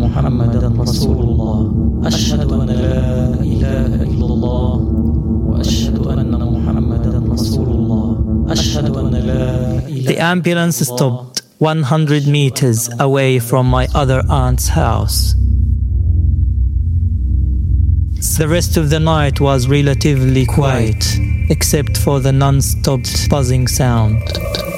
محمدا رسول الله أشهد أن لا إله إلا الله وأشهد أن محمدا رسول الله أشهد أن لا إله. The ambulance stopped 100 meters away from my other aunt's house. The rest of the night was relatively quiet, except for the non-stop buzzing sound.